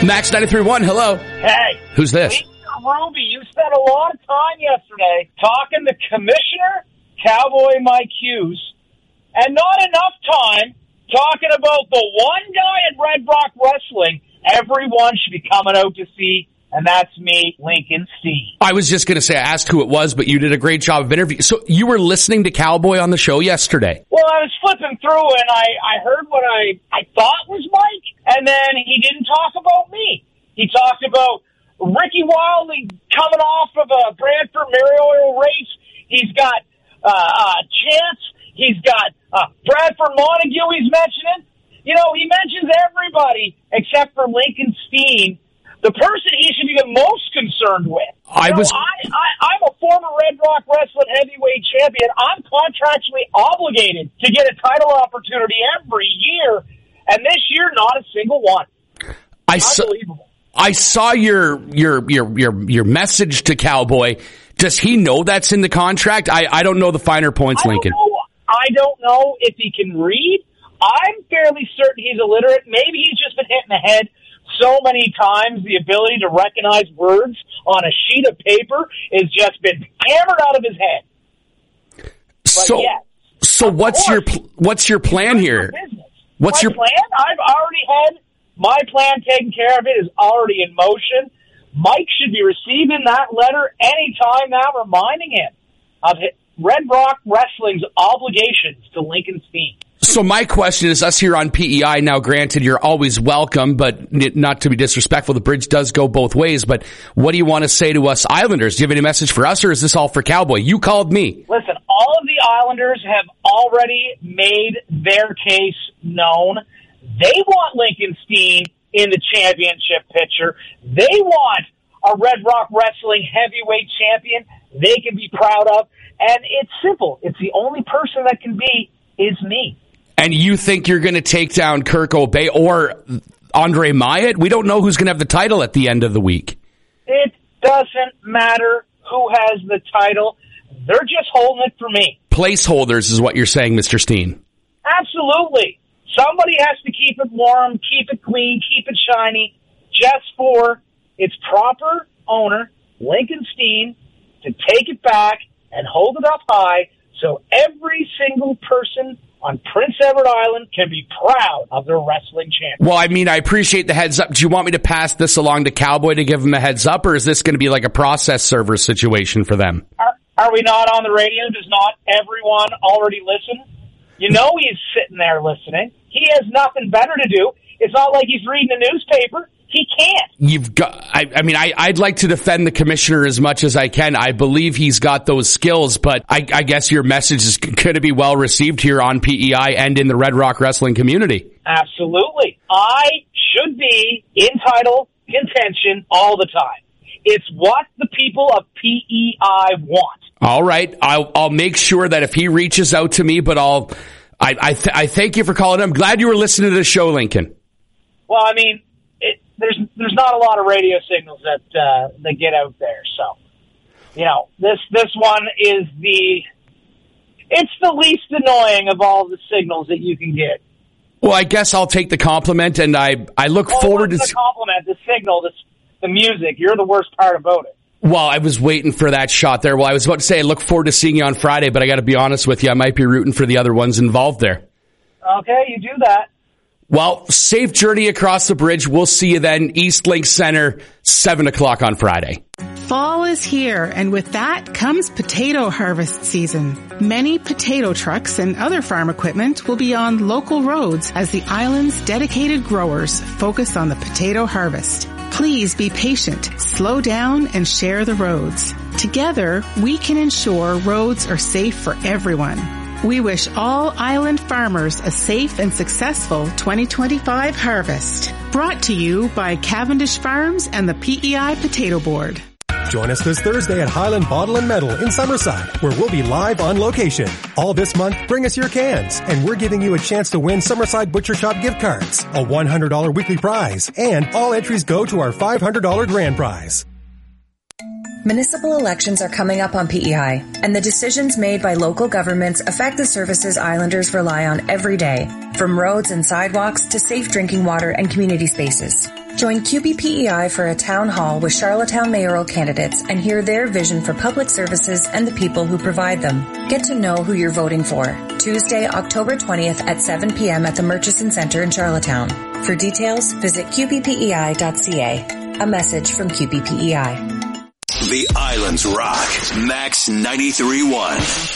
Max 93.1, hello. Hey. Who's this? Ruby, you spent a lot of time yesterday talking to Commissioner Cowboy Mike Hughes, and not enough time talking about the one guy at Red Rock Wrestling everyone should be coming out to see, and that's me, Lincoln Steen. I was just going to say, I asked who it was, but you did a great job of interviewing. So you were listening to Cowboy on the show yesterday? Well, I was flipping through, and I heard what I thought was Mike, and then he didn't talk about me. He talked about Ricky Wiley coming off of a Bradford Memorial race. He's got Chance. He's got Bradford Montague he's mentioning. You know, he mentions everybody except for Lincoln Steen, the person he should be the most concerned with. I'm a former Red Rock Wrestling heavyweight champion. I'm contractually obligated to get a title opportunity every year, and this year, not a single one. Unbelievable. I saw your message to Cowboy. Does he know that's in the contract? I don't know the finer points, Lincoln. I don't know if he can read. I'm fairly certain he's illiterate. Maybe he's just been hit in the head so many times the ability to recognize words on a sheet of paper has just been hammered out of his head. So what's your plan here? What's your plan? I've already had my plan taken care of. It is already in motion. Mike should be receiving that letter anytime now, reminding him of Red Rock Wrestling's obligations to Lincoln Steen. So my question is, us here on PEI, now granted you're always welcome, but not to be disrespectful, the bridge does go both ways, but what do you want to say to us Islanders? Do you have any message for us, or is this all for Cowboy? You called me. Listen, all of the Islanders have already made their case known. They want Lincoln Steen in the championship picture. They want a Red Rock Wrestling heavyweight champion they can be proud of, and it's simple. It's the only person that can be is me. And you think you're going to take down Kirk O'Bey or Andre Myatt? We don't know who's going to have the title at the end of the week. It doesn't matter who has the title. They're just holding it for me. Placeholders is what you're saying, Mr. Steen. Absolutely. Somebody has to keep it warm, keep it clean, keep it shiny, just for its proper owner, Lincoln Steen, to take it back and hold it up high so every single person on Prince Edward Island can be proud of their wrestling champion. Well, I mean, I appreciate the heads up. Do you want me to pass this along to Cowboy to give him a heads up, or is this going to be like a process server situation for them? Are we not on the radio? Does not everyone already listen? You know he's sitting there listening. He has nothing better to do. It's not like he's reading a newspaper. He can't. You've got. I'd like to defend the commissioner as much as I can. I believe he's got those skills, but I guess your message is going to be well received here on PEI and in the Red Rock Wrestling community. Absolutely. I should be in title contention all the time. It's what the people of PEI want. All right. I'll make sure that if he reaches out to me, but I thank you for calling. I'm glad you were listening to the show, Lincoln. Well, I mean, there's not a lot of radio signals that get out there, so you know this one is the least annoying of all the signals that you can get. Well, I guess I'll take the compliment, and I look forward to the compliment, the signal, the music. You're the worst part about it. Well, I was waiting for that shot there. Well, I was about to say I look forward to seeing you on Friday, but I got to be honest with you, I might be rooting for the other ones involved there. Okay, you do that. Well, safe journey across the bridge. We'll see you then, East Link Center, 7 o'clock on Friday. Fall is here, and with that comes potato harvest season. Many potato trucks and other farm equipment will be on local roads as the island's dedicated growers focus on the potato harvest. Please be patient, slow down, and share the roads. Together, we can ensure roads are safe for everyone. We wish all island farmers a safe and successful 2025 harvest. Brought to you by Cavendish Farms and the PEI Potato Board. Join us this Thursday at Highland Bottle and Metal in Summerside, where we'll be live on location. All this month, bring us your cans, and we're giving you a chance to win Summerside Butcher Shop gift cards, a $100 weekly prize, and all entries go to our $500 grand prize. Municipal elections are coming up on PEI, and the decisions made by local governments affect the services Islanders rely on every day, from roads and sidewalks to safe drinking water and community spaces. Join QBPEI for a town hall with Charlottetown mayoral candidates and hear their vision for public services and the people who provide them. Get to know who you're voting for. Tuesday, October 20th at 7 p.m. at the Murchison Center in Charlottetown. For details, visit qbpei.ca. A message from QBPEI. The Islands Rock. Max 93.1.